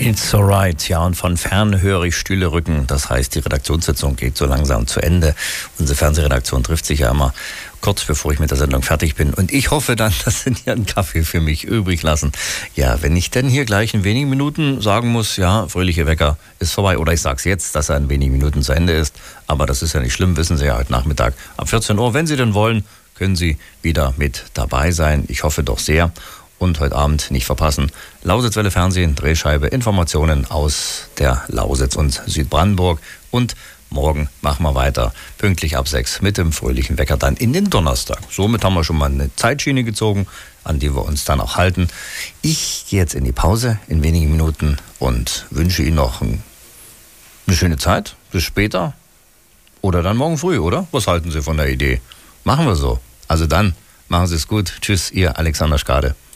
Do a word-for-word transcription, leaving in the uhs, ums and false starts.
It's alright, ja, und von fern höre ich stille Rücken. Das heißt, die Redaktionssitzung geht so langsam zu Ende. Unsere Fernsehredaktion trifft sich ja immer kurz bevor ich mit der Sendung fertig bin. Und ich hoffe dann, dass Sie hier einen Kaffee für mich übrig lassen. Ja, wenn ich denn hier gleich in wenigen Minuten sagen muss, ja, fröhliche Wecker ist vorbei. Oder ich sage es jetzt, dass er in wenigen Minuten zu Ende ist. Aber das ist ja nicht schlimm, wissen Sie ja heute Nachmittag ab vierzehn Uhr. Wenn Sie denn wollen, können Sie wieder mit dabei sein. Ich hoffe doch sehr. Und heute Abend nicht verpassen. Lausitzwelle Fernsehen, Drehscheibe, Informationen aus der Lausitz und Südbrandenburg. Und morgen machen wir weiter, pünktlich ab sechs mit dem fröhlichen Wecker dann in den Donnerstag. Somit haben wir schon mal eine Zeitschiene gezogen, an die wir uns dann auch halten. Ich gehe jetzt in die Pause in wenigen Minuten und wünsche Ihnen noch ein, eine schöne Zeit. Bis später. Oder dann morgen früh, oder? Was halten Sie von der Idee? Machen wir so. Also dann, machen Sie es gut. Tschüss, Ihr Alexander Schkade.